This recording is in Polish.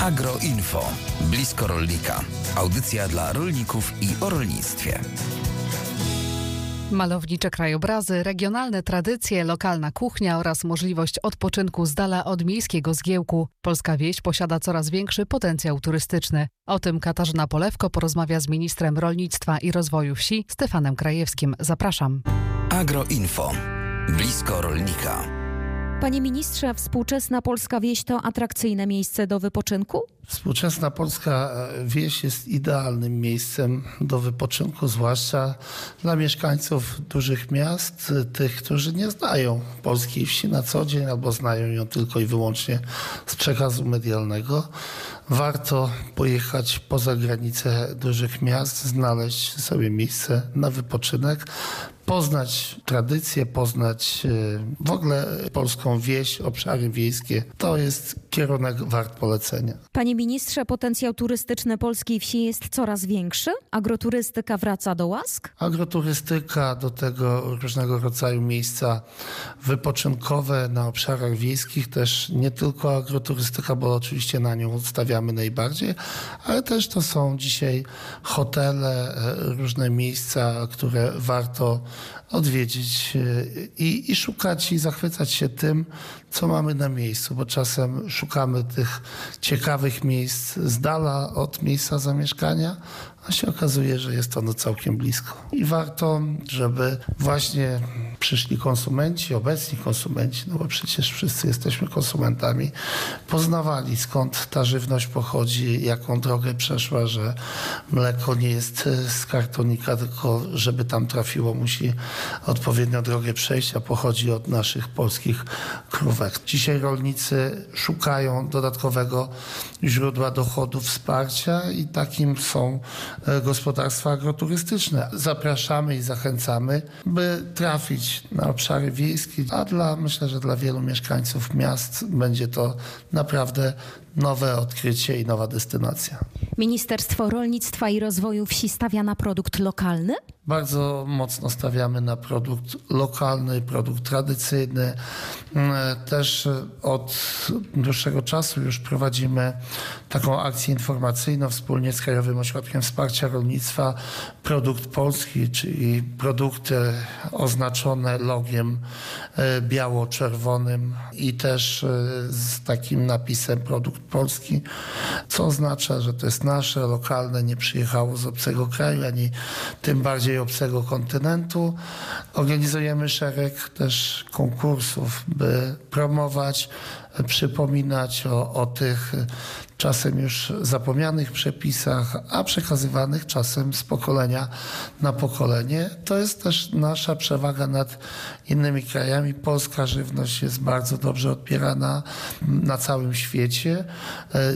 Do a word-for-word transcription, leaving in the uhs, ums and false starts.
Agroinfo. Blisko rolnika. Audycja dla rolników i o rolnictwie. Malownicze krajobrazy, regionalne tradycje, lokalna kuchnia oraz możliwość odpoczynku z dala od miejskiego zgiełku. Polska wieś posiada coraz większy potencjał turystyczny. O tym Katarzyna Polewko porozmawia z ministrem rolnictwa i rozwoju wsi Stefanem Krajewskim. Zapraszam. Agroinfo. Blisko rolnika. Panie ministrze, współczesna polska wieś to atrakcyjne miejsce do wypoczynku? Współczesna polska wieś jest idealnym miejscem do wypoczynku, zwłaszcza dla mieszkańców dużych miast, tych, którzy nie znają polskiej wsi na co dzień albo znają ją tylko i wyłącznie z przekazu medialnego. Warto pojechać poza granice dużych miast, znaleźć sobie miejsce na wypoczynek, poznać tradycje, poznać w ogóle polską wieś, obszary wiejskie. To jest kierunek wart polecenia. Panie ministrze, potencjał turystyczny polskiej wsi jest coraz większy? Agroturystyka wraca do łask? Agroturystyka, do tego różnego rodzaju miejsca wypoczynkowe na obszarach wiejskich, też nie tylko agroturystyka, bo oczywiście na nią stawiamy najbardziej, ale też to są dzisiaj hotele, różne miejsca, które warto odwiedzić i, i szukać i zachwycać się tym, co mamy na miejscu, bo czasem szukamy tych ciekawych miejsc z dala od miejsca zamieszkania, a się okazuje, że jest ono całkiem blisko. I warto, żeby właśnie przyszli konsumenci, obecni konsumenci, no bo przecież wszyscy jesteśmy konsumentami, poznawali, skąd ta żywność pochodzi, jaką drogę przeszła, że mleko nie jest z kartonika, tylko żeby tam trafiło, musi odpowiednią drogę przejść, a pochodzi od naszych polskich krówek. Dzisiaj rolnicy szukają dodatkowego źródła dochodu, wsparcia i takim są gospodarstwa agroturystyczne. Zapraszamy i zachęcamy, by trafić na obszary wiejskie, a dla, myślę, że dla wielu mieszkańców miast będzie to naprawdę nowe odkrycie i nowa destynacja. Ministerstwo Rolnictwa i Rozwoju Wsi stawia na produkt lokalny? Bardzo mocno stawiamy na produkt lokalny, produkt tradycyjny. Też od dłuższego czasu już prowadzimy taką akcję informacyjną wspólnie z Krajowym Ośrodkiem Wsparcia Rolnictwa. Produkt polski, czyli produkty oznaczone logiem biało-czerwonym i też z takim napisem produkt polski, co oznacza, że to jest nasze, lokalne, nie przyjechało z obcego kraju, ani tym bardziej obcego kontynentu. Organizujemy szereg też konkursów, by promować, przypominać o, o tych czasem już zapomnianych przepisach, a przekazywanych czasem z pokolenia na pokolenie. To jest też nasza przewaga nad innymi krajami. Polska żywność jest bardzo dobrze odbierana na całym świecie.